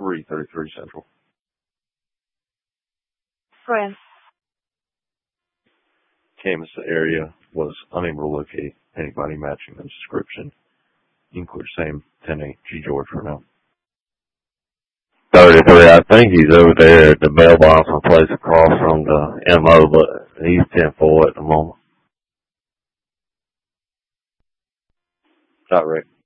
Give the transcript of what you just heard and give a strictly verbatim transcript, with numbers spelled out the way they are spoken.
three thirty-three Central. Friends. Camas area was unable to locate anybody matching the description. You can clear same ten eight G George for now. thirty-three, I think he's over there at the mailbox place across from the M O, but he's ten four at the moment. Dot Rick.